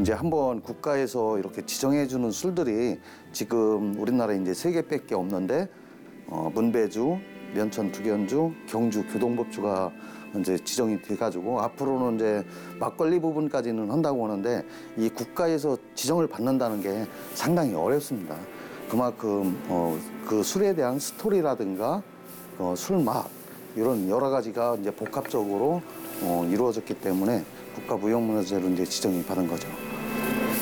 이제 한번 국가에서 이렇게 지정해주는 술들이 지금 우리나라에 이제 3개밖에 없는데 문배주, 면천 투견주, 경주, 교동법주가 이제 지정이 돼가지고 앞으로는 이제 막걸리 부분까지는 한다고 하는데 이 국가에서 지정을 받는다는 게 상당히 어렵습니다. 그만큼 그 술에 대한 스토리라든가 술 맛 이런 여러 가지가 이제 복합적으로 이루어졌기 때문에 국가 무형문화재로 이제 지정이 받은 거죠.